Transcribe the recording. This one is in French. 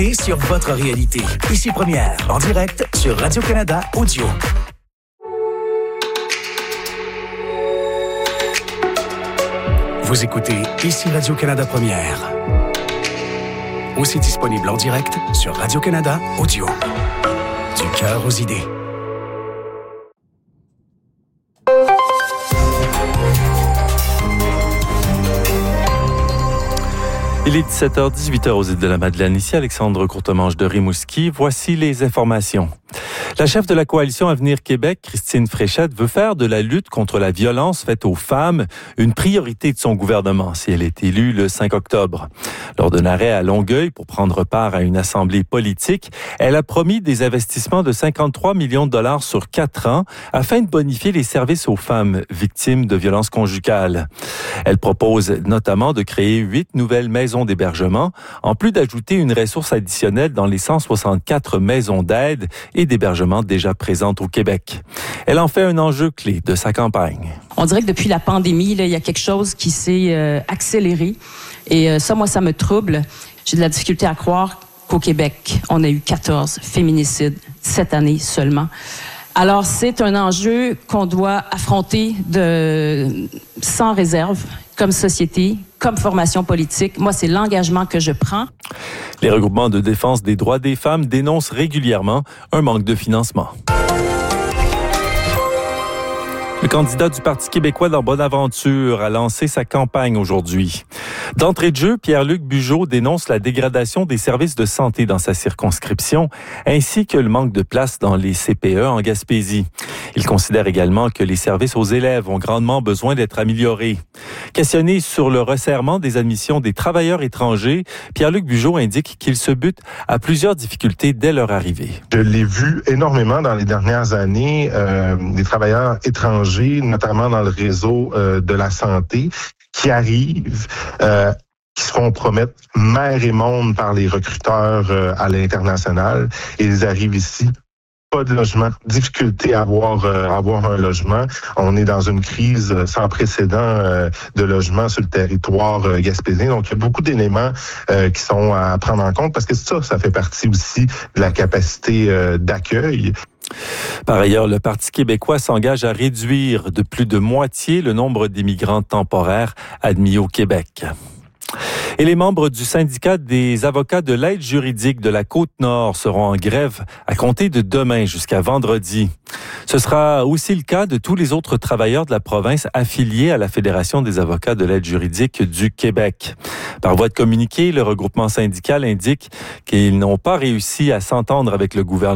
réalité sur votre réalité. Ici Première, en direct sur Radio-Canada Audio. Vous écoutez Ici Radio-Canada Première. Aussi disponible en direct sur Radio-Canada Audio. Du cœur aux idées. Il est 17h, 18h aux îles de la Madeleine. Ici Alexandre Courtemanche de Rimouski. Voici les informations. La chef de la coalition Avenir Québec, Christine Fréchette, veut faire de la lutte contre la violence faite aux femmes une priorité de son gouvernement si elle est élue le 5 octobre. Lors d'un arrêt à Longueuil pour prendre part à une assemblée politique, elle a promis des investissements de 53 millions de dollars sur 4 ans afin de bonifier les services aux femmes victimes de violences conjugales. Elle propose notamment de créer 8 nouvelles maisons d'hébergement, en plus d'ajouter une ressource additionnelle dans les 164 maisons d'aide et d'hébergement déjà présentes au Québec. Elle en fait un enjeu clé de sa campagne. On dirait que depuis la pandémie, il y a quelque chose qui s'est accéléré. Et ça, moi, ça me trouble. J'ai de la difficulté à croire qu'au Québec, on a eu 14 féminicides cette année seulement. Alors, c'est un enjeu qu'on doit affronter sans réserve, comme société, comme formation politique. Moi, c'est l'engagement que je prends. Les regroupements de défense des droits des femmes dénoncent régulièrement un manque de financement. Le candidat du Parti québécois dans Bonaventure a lancé sa campagne aujourd'hui. D'entrée de jeu, Pierre-Luc Bugeaud dénonce la dégradation des services de santé dans sa circonscription, ainsi que le manque de place dans les CPE en Gaspésie. Il considère également que les services aux élèves ont grandement besoin d'être améliorés. Questionné sur le resserrement des admissions des travailleurs étrangers, Pierre-Luc Bugeaud indique qu'il se bute à plusieurs difficultés dès leur arrivée. Je l'ai vu énormément dans les dernières années, des travailleurs étrangers, notamment dans le réseau de la santé, qui arrivent, qui se font promettre mer et monde par les recruteurs à l'international, et ils arrivent ici. Pas de logement, difficulté à avoir un logement. On est dans une crise sans précédent de logement sur le territoire gaspésien. Donc, il y a beaucoup d'éléments qui sont à prendre en compte parce que ça fait partie aussi de la capacité d'accueil. Par ailleurs, le Parti québécois s'engage à réduire de plus de moitié le nombre d'immigrants temporaires admis au Québec. Et les membres du syndicat des avocats de l'aide juridique de la Côte-Nord seront en grève à compter de demain jusqu'à vendredi. Ce sera aussi le cas de tous les autres travailleurs de la province affiliés à la Fédération des avocats de l'aide juridique du Québec. Par voie de communiqué, le regroupement syndical indique qu'ils n'ont pas réussi à s'entendre avec le gouvernement